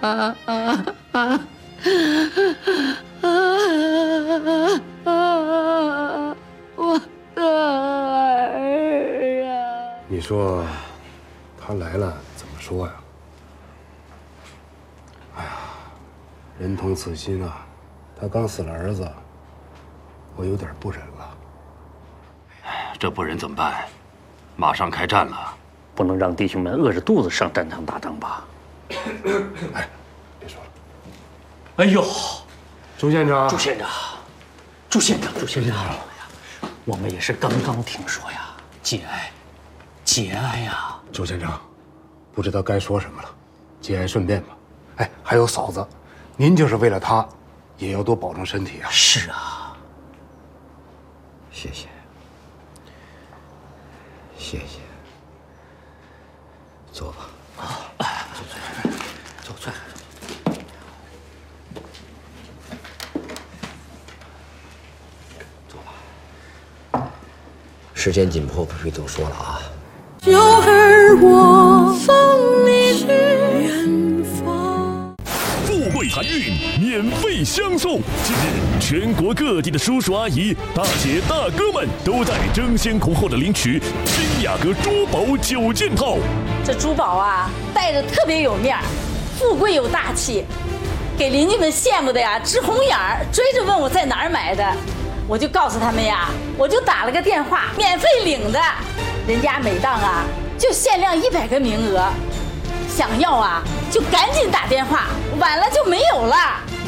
我的儿啊！ 你说他来了怎么说呀？哎呀，人同此心啊！他刚死了儿子，我有点不忍了。 这不忍怎么办？马上开战了， 不能让弟兄们饿着肚子上战场打仗吧？ 哎，别说了。 哎呦， 朱县长， 朱县长，朱县长，朱县长，我们也是刚刚听说呀，节哀呀！ 朱县长，不知道该说什么了，节哀顺变吧。哎，还有嫂子，您就是为了她，也要多保重身体啊。 是啊， 谢谢，谢谢。坐吧。啊，走，坐。坐吧。时间紧迫，不必多说了啊。 就儿我送你去远方。 富贵财运免费相送。近日，全国各地的叔叔阿姨、大姐大哥们都在争先恐后的领取新雅阁珠宝9件套。 这珠宝啊，戴着特别有面儿，富贵有大气，给邻居们羡慕的呀直红眼儿，追着问我在哪儿买的，我就告诉他们呀，我就打了个电话，免费领的。人家每档啊就限量100个名额，想要啊就赶紧打电话，晚了就没有了。